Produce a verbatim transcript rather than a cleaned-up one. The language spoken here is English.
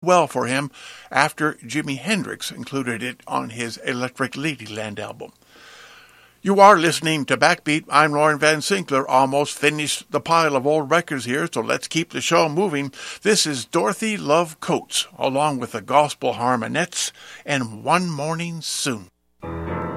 well for him after Jimi Hendrix included it on his Electric Ladyland album. You are listening to Backbeat. I'm Lauren Van Sinkler. Almost finished the pile of old records here, so let's keep the show moving. This is Dorothy Love Coates, along with the Gospel Harmonettes, and One Morning Soon.